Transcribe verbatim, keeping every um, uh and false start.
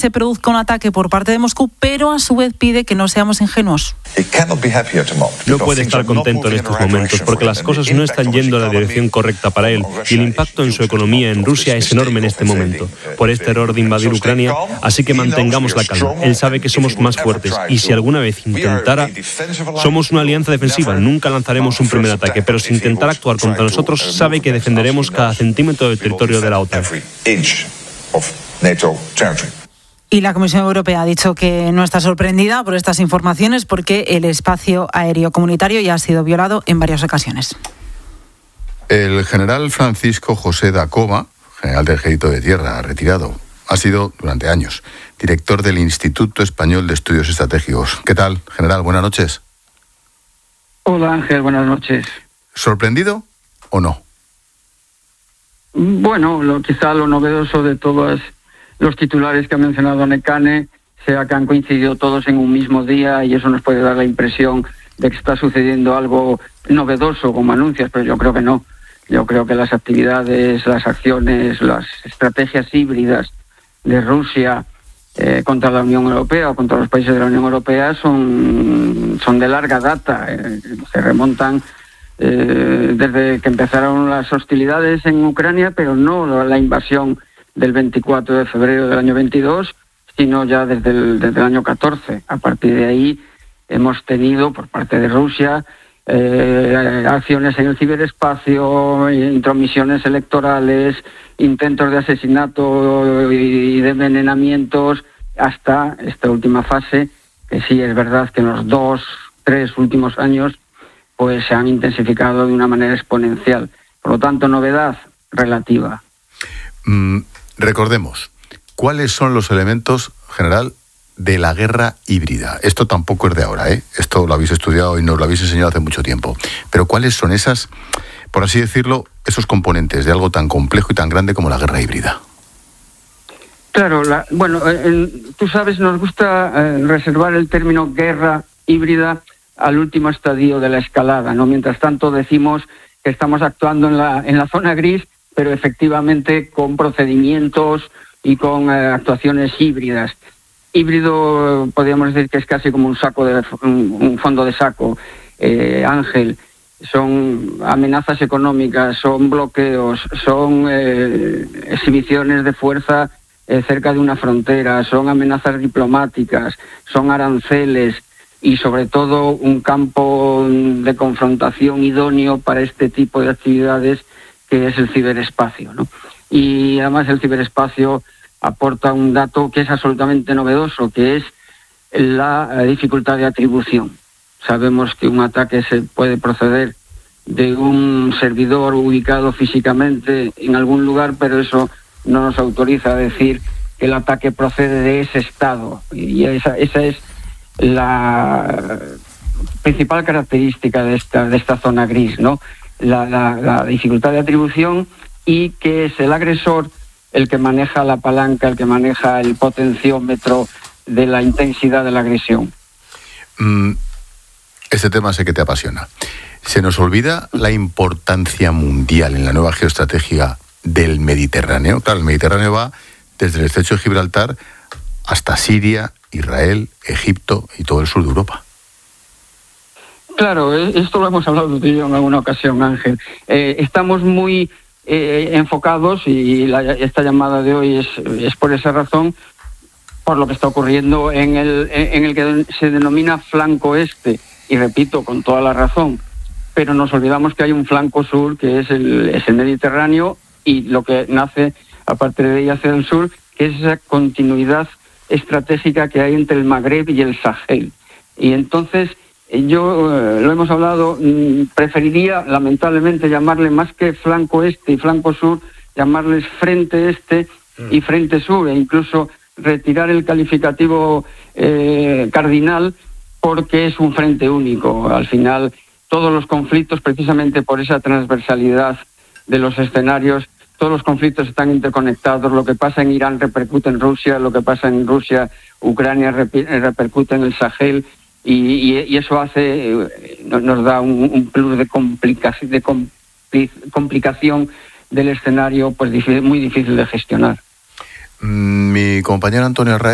se produzca un ataque por parte de Moscú, pero a su vez pide que no seamos ingenuos. No puede estar contento en estos momentos porque las cosas no están yendo en la dirección correcta para él y el impacto en su economía en Rusia es enorme en este momento por este error de invadir Ucrania, así que mantengamos la calma. Él sabe que somos más fuertes y si alguna vez intentara, somos una alianza defensiva, nunca lanzaremos un primer ataque, pero si intentara actuar contra nosotros, sabe que defenderemos cada centímetro del territorio de la OTAN. Y la Comisión Europea ha dicho que no está sorprendida por estas informaciones porque el espacio aéreo comunitario ya ha sido violado en varias ocasiones. El general Francisco José da Cova, general del Ejército de Tierra, retirado, ha sido durante años director del Instituto Español de Estudios Estratégicos. ¿Qué tal, general? Buenas noches. Hola, Ángel. Buenas noches. ¿Sorprendido o no? Bueno, lo, quizá lo novedoso de todos los titulares que ha mencionado Nekane sea que han coincidido todos en un mismo día y eso nos puede dar la impresión de que está sucediendo algo novedoso como anuncias, pero yo creo que no. Yo creo que las actividades, las acciones, las estrategias híbridas de Rusia eh, contra la Unión Europea o contra los países de la Unión Europea son, son de larga data, eh, se remontan Eh, desde que empezaron las hostilidades en Ucrania, pero no la invasión del veinticuatro de febrero del año veintidós, sino ya desde el, desde el año catorce. A partir de ahí hemos tenido por parte de Rusia eh, acciones en el ciberespacio, intromisiones electorales, intentos de asesinato y de envenenamientos, hasta esta última fase, que sí es verdad que en los dos, tres últimos años pues se han intensificado de una manera exponencial. Por lo tanto, novedad relativa. Mm, recordemos, ¿cuáles son los elementos, general, de la guerra híbrida? Esto tampoco es de ahora, ¿eh? Esto lo habéis estudiado y nos lo habéis enseñado hace mucho tiempo. Pero ¿cuáles son esas, por así decirlo, esos componentes de algo tan complejo y tan grande como la guerra híbrida? Claro, la, bueno, eh, tú sabes, nos gusta eh, reservar el término guerra híbrida al último estadio de la escalada, ¿no? Mientras tanto decimos que estamos actuando en la en la zona gris, pero efectivamente con procedimientos y con eh, actuaciones híbridas. Híbrido, podríamos decir que es casi como un saco de un, un fondo de saco, eh, Ángel. Son amenazas económicas, son bloqueos, son eh, exhibiciones de fuerza eh, cerca de una frontera, son amenazas diplomáticas, son aranceles, y sobre todo un campo de confrontación idóneo para este tipo de actividades que es el ciberespacio, ¿no? Y además el ciberespacio aporta un dato que es absolutamente novedoso, que es la dificultad de atribución. Sabemos que un ataque se puede proceder de un servidor ubicado físicamente en algún lugar, pero eso no nos autoriza a decir que el ataque procede de ese estado, y esa, esa es la principal característica de esta de esta zona gris, ¿no? La, la, la dificultad de atribución, y que es el agresor el que maneja la palanca, el que maneja el potenciómetro de la intensidad de la agresión. Mm, este tema sé que te apasiona. ¿Se nos olvida la importancia mundial en la nueva geoestrategia del Mediterráneo? Claro, el Mediterráneo va desde el estrecho de Gibraltar hasta Siria, Israel, Egipto y todo el sur de Europa. Claro, esto lo hemos hablado tú y yo en alguna ocasión, Ángel. Eh, estamos muy eh, enfocados, y la, esta llamada de hoy es, es por esa razón, por lo que está ocurriendo en el, en el que se denomina flanco este, y repito, con toda la razón, pero nos olvidamos que hay un flanco sur que es el, es el Mediterráneo, y lo que nace a partir de ahí hacia el sur, que es esa continuidad estratégica que hay entre el Magreb y el Sahel. Y entonces, yo eh, lo hemos hablado, mmm, preferiría lamentablemente llamarle, más que flanco este y flanco sur, llamarles frente este y frente sur, e incluso retirar el calificativo eh, cardinal, porque es un frente único. Al final, todos los conflictos, precisamente por esa transversalidad de los escenarios, todos los conflictos están interconectados. Lo que pasa en Irán repercute en Rusia, lo que pasa en Rusia, Ucrania repercute en el Sahel, y, y, y eso hace, nos da un, un plus de complicación, de compli, complicación del escenario, pues difícil, muy difícil de gestionar. Mi compañero Antonio Arraiz